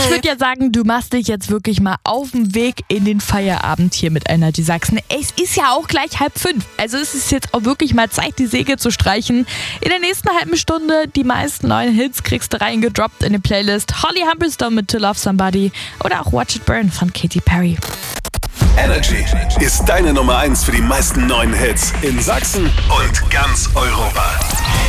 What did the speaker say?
Ich würde ja sagen, du machst dich jetzt wirklich mal auf den Weg in den Feierabend hier mit Energy Sachsen. Es ist ja auch gleich 4:30. Also es ist jetzt auch wirklich mal Zeit, die Säge zu streichen. In der nächsten halben Stunde die meisten neuen Hits kriegst du reingedroppt in die Playlist. Holly Humberstone mit To Love Somebody oder auch Watch It Burn von Katy Perry. Energy ist deine Nummer 1 für die meisten neuen Hits in Sachsen und ganz Europa.